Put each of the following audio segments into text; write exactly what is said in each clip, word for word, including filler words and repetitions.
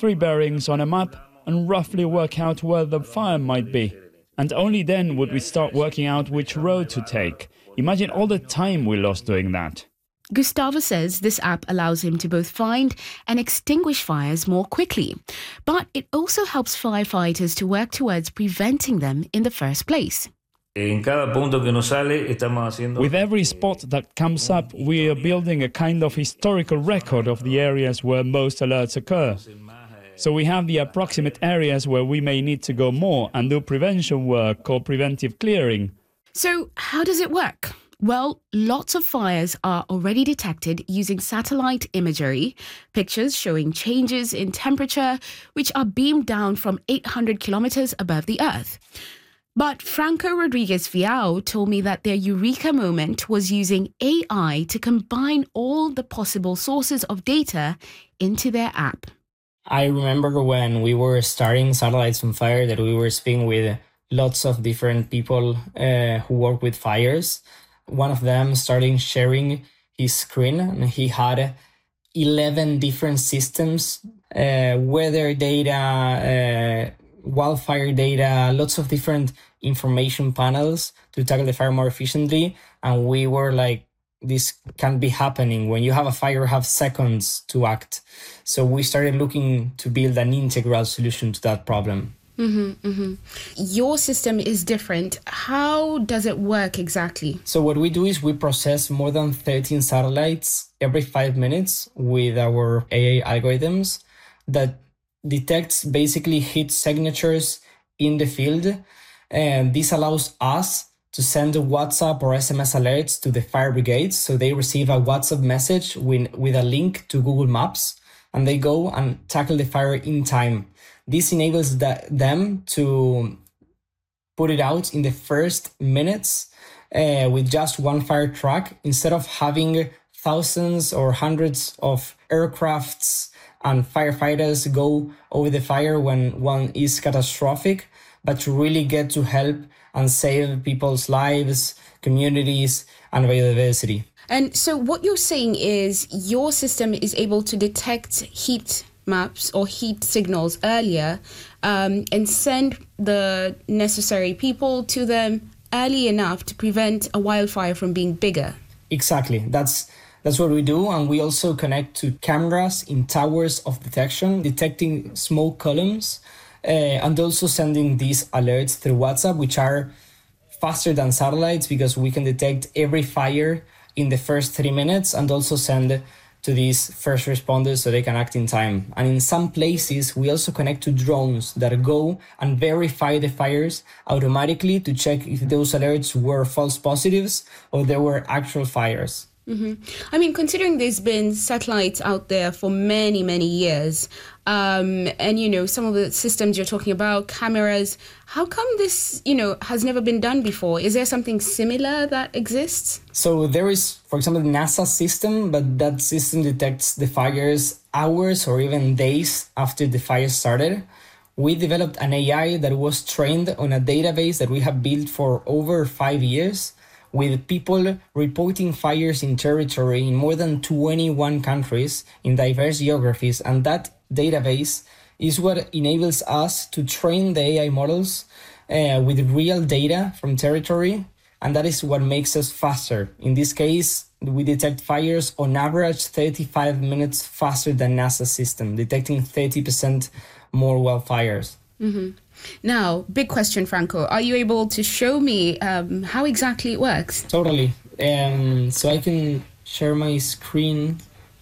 three bearings on a map and roughly work out where the fire might be. And only then would we start working out which road to take. Imagine all the time we lost doing that. Gustavo says this app allows him to both find and extinguish fires more quickly, but it also helps firefighters to work towards preventing them in the first place. With every spot that comes up, we are building a kind of historical record of the areas where most alerts occur. So we have the approximate areas where we may need to go more and do prevention work or preventive clearing. So how does it work? Well, lots of fires are already detected using satellite imagery, pictures showing changes in temperature, which are beamed down from eight hundred kilometers above the Earth. But Franco Rodriguez Viao told me that their eureka moment was using A I to combine all the possible sources of data into their app. I remember when we were starting Satellites on Fire that we were speaking with lots of different people uh, who work with fires. One of them starting sharing his screen, and he had eleven different systems, uh, weather data, uh, wildfire data, lots of different information panels to tackle the fire more efficiently. And we were like, this can't be happening. When you have a fire, you have seconds to act. So we started looking to build an integral solution to that problem. Mm-hmm, mm-hmm. Your system is different. How does it work exactly? So what we do is we process more than thirteen satellites every five minutes with our A I algorithms that detects basically heat signatures in the field. And this allows us to send WhatsApp or S M S alerts to the fire brigades. So they receive a WhatsApp message with, with a link to Google Maps, and they go and tackle the fire in time. This enables the, them to put it out in the first minutes uh, with just one fire truck, instead of having thousands or hundreds of aircrafts and firefighters go over the fire when one is catastrophic, but to really get to help and save people's lives, communities, and biodiversity. And so what you're saying is your system is able to detect heat maps or heat signals earlier um, and send the necessary people to them early enough to prevent a wildfire from being bigger. Exactly. That's that's what we do. And we also connect to cameras in towers of detection, detecting smoke columns, uh, and also sending these alerts through WhatsApp, which are faster than satellites because we can detect every fire in the first three minutes and also send to these first responders so they can act in time. And in some places, we also connect to drones that go and verify the fires automatically to check if those alerts were false positives or there were actual fires. Mm-hmm. I mean, considering there's been satellites out there for many, many years, um, and, you know, some of the systems you're talking about, cameras, how come this, you know, has never been done before? Is there something similar that exists? So there is, for example, the NASA system, but that system detects the fires hours or even days after the fire started. We developed an A I that was trained on a database that we have built for over five years. With people reporting fires in territory in more than twenty-one countries in diverse geographies. And that database is what enables us to train the A I models uh, with real data from territory. And that is what makes us faster. In this case, we detect fires on average thirty-five minutes faster than NASA's system, detecting thirty percent more wildfires. Mm-hmm. Now, big question, Franco. Are you able to show me um, how exactly it works? Totally. Um, so I can share my screen.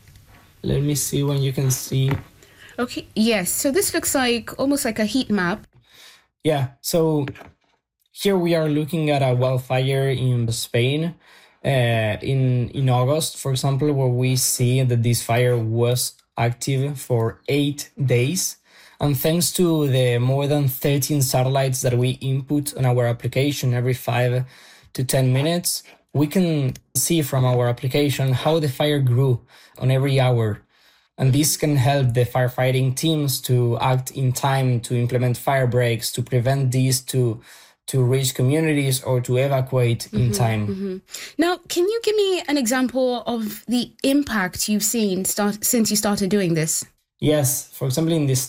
Let me see when you can see. Okay. Yes. So this looks like almost like a heat map. Yeah. So here we are looking at a wildfire in Spain uh, in, in August, for example, where we see that this fire was active for eight days. And thanks to the more than thirteen satellites that we input on our application every five to ten minutes, we can see from our application how the fire grew on every hour. And this can help the firefighting teams to act in time, to implement fire breaks, to prevent these to, to reach communities or to evacuate mm-hmm, in time. Mm-hmm. Now, can you give me an example of the impact you've seen start, since you started doing this? Yes, for example, in the